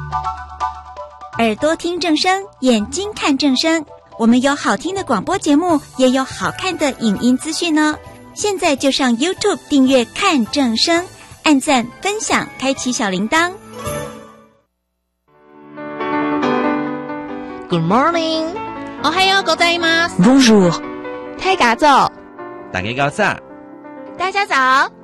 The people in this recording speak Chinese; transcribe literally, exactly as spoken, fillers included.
耳朵听正声，眼睛看正声。我们有好听的广播节目，也有好看的影音资讯呢。现在就上 YouTube 订阅看正声，按赞分享，开启小铃铛。 Good morning， おはようございます。 Bonjour， 太嘎早， 大家早。 大家早。